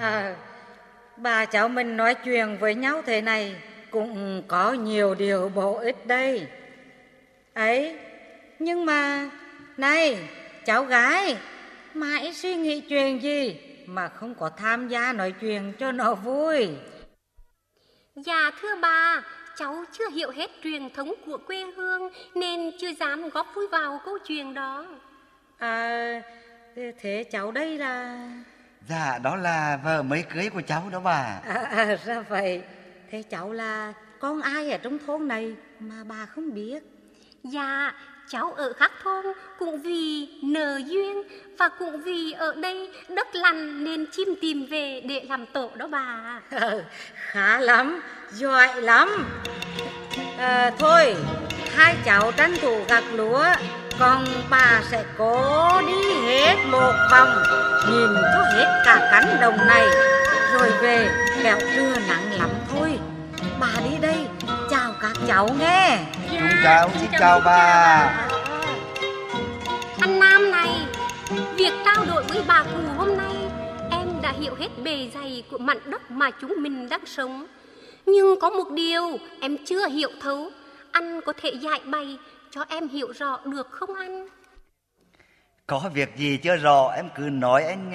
Bà cháu mình nói chuyện với nhau thế này cũng có nhiều điều bổ ích đây. Ấy, nhưng mà, này, cháu gái, mãi suy nghĩ chuyện gì mà không có tham gia nói chuyện cho nó vui? Dạ thưa bà, cháu chưa hiểu hết truyền thống của quê hương nên chưa dám góp vui vào câu chuyện đó. Thế cháu đây là... Dạ, đó là vợ mới cưới của cháu đó bà. Ra vậy. Thế cháu là con ai ở trong thôn này mà bà không biết? Dạ, cháu ở khác thôn cũng vì nợ duyên và cũng vì ở đây đất lành nên chim tìm về để làm tổ đó bà. Khá lắm, giỏi lắm. Thôi, hai cháu tranh thủ gặt lúa, còn bà sẽ cố đi hết một vòng, nhìn cho hết cả cánh đồng này, rồi về kẻo trưa nắng lắm thôi. Bà đi đây, chào các cháu nghe. Chú cháu xin chào bà. Anh Nam này, việc trao đổi với bà cụ hôm nay em đã hiểu hết bề dày của mảnh đất mà chúng mình đang sống. Nhưng có một điều em chưa hiểu thấu, anh có thể giải bày cho em hiểu rõ được không anh? Có việc gì chưa rõ em cứ nói anh nghe.